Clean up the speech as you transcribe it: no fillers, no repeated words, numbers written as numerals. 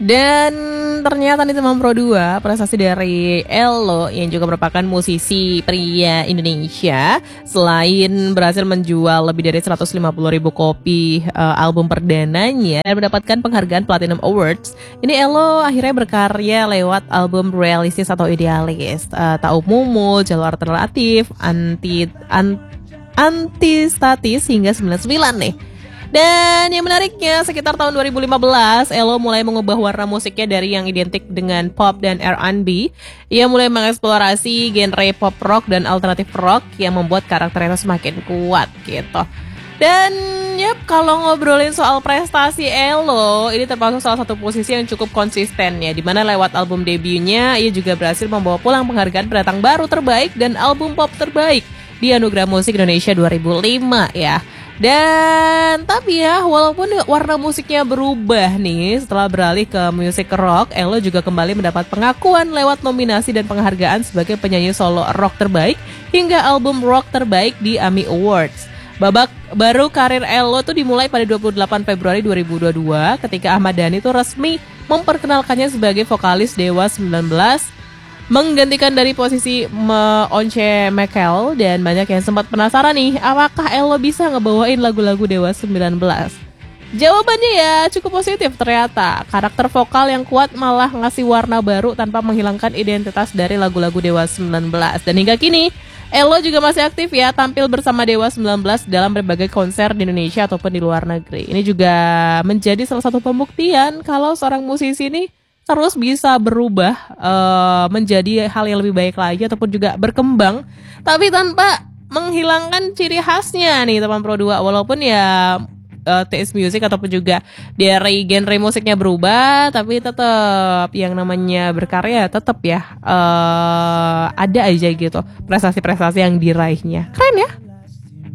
Dan ternyata nih teman Pro 2, prestasi dari Ello yang juga merupakan musisi pria Indonesia, selain berhasil menjual lebih dari 150.000 kopi album perdananya dan mendapatkan penghargaan Platinum Awards, ini Ello akhirnya berkarya lewat album Realistis atau Idealis, Tak Umumu, Jalur Alternatif, Antistatis hingga 99 nih. Dan yang menariknya, sekitar tahun 2015, Ello mulai mengubah warna musiknya dari yang identik dengan pop dan R&B. Ia mulai mengeksplorasi genre pop rock dan alternatif rock yang membuat karakternya semakin kuat gitu. Dan kalau ngobrolin soal prestasi Ello, ini termasuk salah satu posisi yang cukup konsisten ya, dimana lewat album debutnya, ia juga berhasil membawa pulang penghargaan pendatang baru terbaik dan album pop terbaik di Anugerah Musik Indonesia 2005 ya. Dan tapi ya, walaupun warna musiknya berubah nih setelah beralih ke musik rock, Ello juga kembali mendapat pengakuan lewat nominasi dan penghargaan sebagai penyanyi solo rock terbaik hingga album rock terbaik di AMI Awards. Babak baru karir Ello tuh dimulai pada 28 Februari 2022 ketika Ahmad Dhani tuh resmi memperkenalkannya sebagai vokalis Dewa 19, menggantikan dari posisi Once Mekel. Dan banyak yang sempat penasaran nih, apakah Ello bisa ngebawain lagu-lagu Dewa 19? Jawabannya ya cukup positif ternyata. Karakter vokal yang kuat malah ngasih warna baru tanpa menghilangkan identitas dari lagu-lagu Dewa 19. Dan hingga kini, Ello juga masih aktif ya, tampil bersama Dewa 19 dalam berbagai konser di Indonesia ataupun di luar negeri. Ini juga menjadi salah satu pembuktian kalau seorang musisi ini terus bisa berubah menjadi hal yang lebih baik lagi ataupun juga berkembang, tapi tanpa menghilangkan ciri khasnya nih teman Pro 2. Walaupun ya taste music ataupun juga dari genre musiknya berubah, tapi tetap yang namanya berkarya tetap ya ada aja gitu prestasi-prestasi yang diraihnya. Keren ya.